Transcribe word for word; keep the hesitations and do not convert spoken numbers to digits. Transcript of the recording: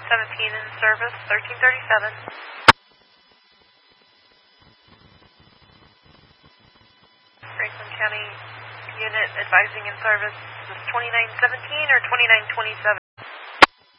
seventeen in service, thirteen thirty-seven. Franklin County unit advising in service, is this twenty-nine seventeen or twenty-nine twenty-seven?